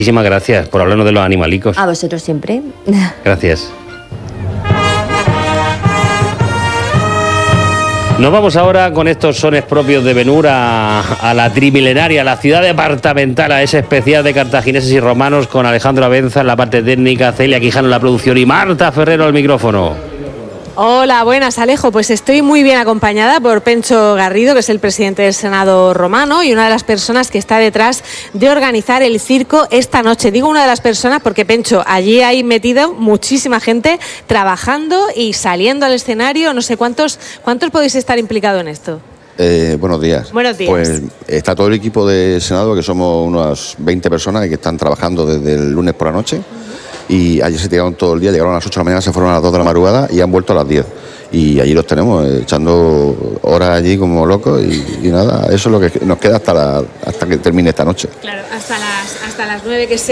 Muchísimas gracias por hablarnos de los animalicos. A vosotros siempre. Gracias. Nos vamos ahora con estos sones propios de Benura a la trimilenaria, la ciudad departamental, a ese especial de cartagineses y romanos con Alejandro Abenza en la parte técnica, Celia Quijano en la producción y Marta Ferrero al micrófono. Hola, buenas, Alejo. Pues estoy muy bien acompañada por Pencho Garrido, que es el presidente del Senado romano y una de las personas que está detrás de organizar el circo esta noche. Digo una de las personas porque, Pencho, allí hay metido muchísima gente trabajando y saliendo al escenario. No sé cuántos podéis estar implicados en esto. Buenos días. Buenos días. Pues está todo el equipo de Senado, que somos unas 20 personas que están trabajando desde el lunes por la noche. Y ayer se tiraron todo el día, llegaron a las 8 de la mañana, se fueron a las 2 de la madrugada y han vuelto a las 10. Y allí los tenemos, echando horas allí como locos y nada, eso es lo que nos queda hasta que termine esta noche. Claro, hasta las 9 que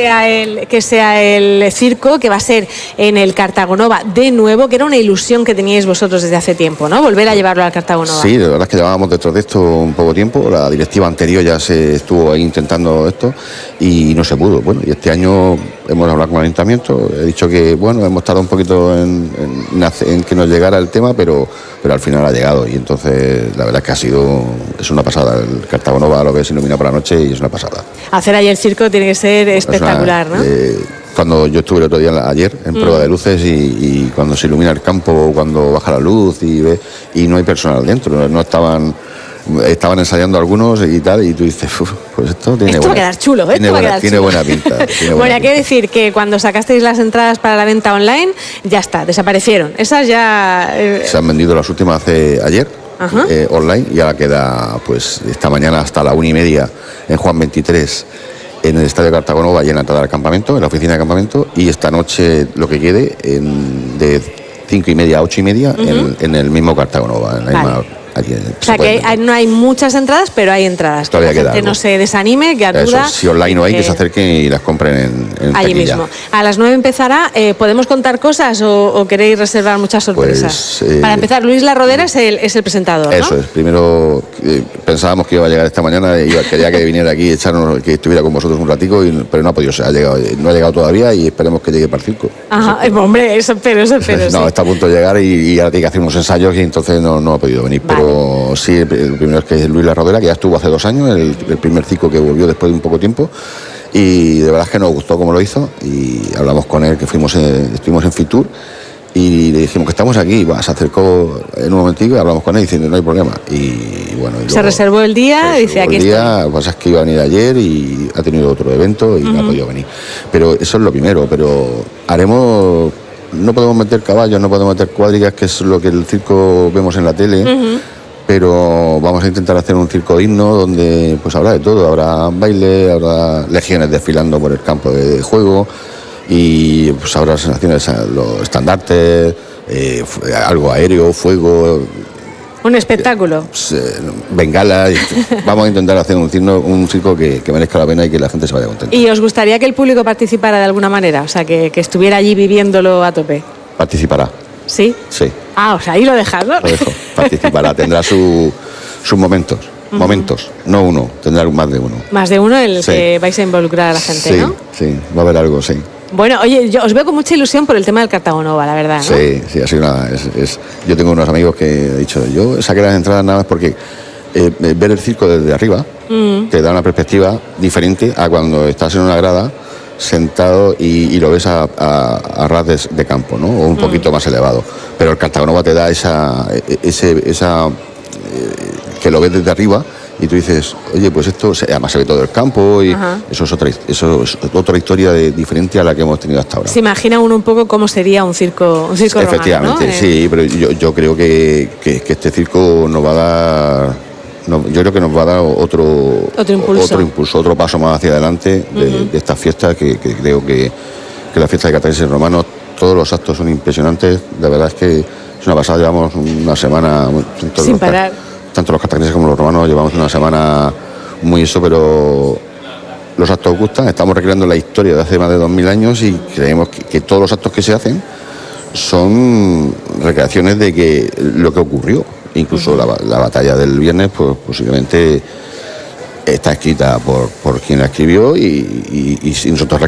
sea el circo, que va a ser en el Cartagonova de nuevo, que era una ilusión que teníais vosotros desde hace tiempo, ¿no? Volver a llevarlo al Cartagonova. Sí, de verdad es que llevábamos detrás de esto un poco tiempo, la directiva anterior ya se estuvo ahí intentando esto y no se pudo. Bueno, y este año hemos hablado con el ayuntamiento, he dicho que, bueno, hemos tardado un poquito en que nos llegara el tema, pero al final ha llegado y entonces la verdad es que es una pasada. El Cartagonova lo que se ilumina por la noche y es una pasada. Hacer ayer el circo tiene que ser espectacular, ¿no? Cuando yo estuve el otro día ayer en prueba de luces y cuando se ilumina el campo, cuando baja la luz y no hay personal dentro, no estaban ensayando algunos y tal, y tú dices, pues esto va a quedar chulo, tiene buena pinta. Bueno, hay que decir que cuando sacasteis las entradas para la venta online, ya está, desaparecieron. Esas ya... Se han vendido las últimas ayer, online, y ahora queda, pues, esta mañana hasta la 1:30 en Juan 23, en el Estadio Cartagonova y en la entrada del campamento, en la oficina de campamento, y esta noche lo que quede de 5:30 a 8:30 en el mismo Cartagonova, en la misma... O sea que no hay muchas entradas, pero hay entradas. Todavía que la gente no se desanime, que acuda. Si online no hay, que se acerquen y las compren en allí taquilla. mismo. A las 9 empezará. ¿Podemos contar cosas o queréis reservar muchas sorpresas? Pues, para empezar, Luis La Rodera es el presentador, ¿no? Eso es. Primero pensábamos que iba a llegar esta mañana y quería que viniera aquí, que estuviera con vosotros un ratico, pero no ha podido ser. No ha llegado todavía y esperemos que llegue para el circo. Ajá, hombre, eso espero. No, sí. Está a punto de llegar y ahora tiene que hacer unos ensayos y entonces no ha podido venir. Vale. Pero sí, el primero es que es Luis La Rodera, que ya estuvo hace 2 años, el primer circo que volvió después de un poco tiempo, y de verdad es que nos gustó cómo lo hizo y hablamos con él, que estuvimos en Fitur y le dijimos que estamos aquí, se acercó en un momentico y hablamos con él diciendo no hay problema y bueno. Y se reservó el día, dice aquí está. Lo que pasa es que iba a venir ayer y ha tenido otro evento y no ha podido venir. Pero eso es lo primero, pero haremos... No podemos meter caballos, no podemos meter cuadrigas, que es lo que el circo vemos en la tele, pero vamos a intentar hacer un circo digno donde pues habrá de todo, habrá baile, habrá legiones desfilando por el campo de juego y pues habrá sensaciones, los estandartes, algo aéreo, fuego... Un espectáculo. Bengalas. Vamos a intentar hacer un circo que merezca la pena y que la gente se vaya contenta. ¿Y os gustaría que el público participara de alguna manera? O sea, que estuviera allí viviéndolo a tope. Participará. ¿Sí? Sí. O sea, ahí lo dejas, ¿no? Lo dejo. Participará. Tendrá sus momentos. Momentos, no uno. Tendrá más de uno. Más de uno en el que vais a involucrar a la gente, ¿no? Sí, va a haber algo, sí. Bueno, oye, yo os veo con mucha ilusión por el tema del Cartagonova, la verdad, ¿no? Sí, ha sido nada. Yo tengo unos amigos que he dicho, yo saqué las entradas nada más porque ver el circo desde arriba te da una perspectiva diferente a cuando estás en una grada sentado y lo ves a ras de campo, ¿no? O un poquito más elevado. Pero el Cartagonova te da esa que lo ves desde arriba y tú dices, oye, pues esto, además se ve todo el campo y eso es otra historia diferente a la que hemos tenido hasta ahora. Se imagina uno un poco cómo sería un circo efectivamente, romano, ¿no? Sí, pero yo creo que este circo nos va a dar... yo creo que nos va a dar otro impulso, otro paso más hacia adelante de estas fiestas, que creo que la fiesta de cartagineses romanos, todos los actos son impresionantes, la verdad es que es una pasada, llevamos una semana... Sin parar. Tanto los cartagineses como los romanos llevamos una semana muy pero los actos gustan, estamos recreando la historia de hace más de 2000 años y creemos que todos los actos que se hacen son recreaciones de lo que ocurrió. Incluso la batalla del viernes, pues posiblemente está escrita por quien la escribió y nosotros